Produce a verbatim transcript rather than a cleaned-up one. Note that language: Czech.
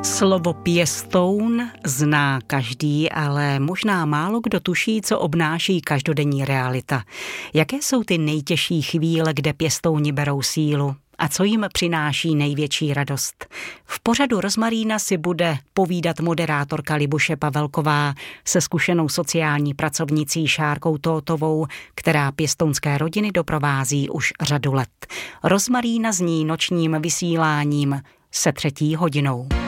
Slovo pěstoun zná každý, ale možná málo kdo tuší, co obnáší každodenní realita. Jaké jsou ty nejtěžší chvíle, kde pěstouni berou sílu? A co jim přináší největší radost? V pořadu Rozmarína si bude povídat moderátorka Libuše Pavelková se zkušenou sociální pracovnicí Šárkou Tótovou, která pěstounské rodiny doprovází už řadu let. Rozmarína zní nočním vysíláním se třetí hodinou.